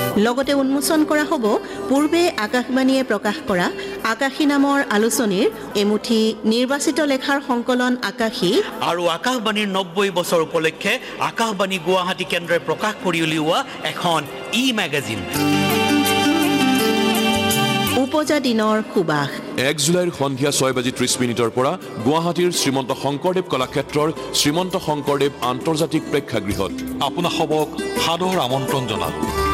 লগতে উন্মোচন কৰা হ'ব পূৰ্বে আকাশবাণীয়ে প্ৰকাশ কৰা আকাশী নামৰ আলোচনীৰ এমুঠি নিৰ্বাচিত লেখাৰ সংকলন আকাশী আৰু আকাশবাণীৰ 90 বছৰ উপলক্ষে আকাশবাণী গুৱাহাটী কেন্দ্ৰই প্ৰকাশ কৰি উলিওৱা এখন ই-মেগাজিন উপজা দিনৰ সুবাস 1 জুলাইৰ সন্ধিয়া 6:30 পৰা গুৱাহাটীৰ শ্ৰীমন্ত শংকৰদেৱ কলাক্ষেত্ৰৰ শ্ৰীমন্ত শংকৰদেৱ আন্তৰ্জাতিক প্ৰেক্ষাগৃহত আপোনাসবক সাদৰ আমন্ত্ৰণ জনালোঁ।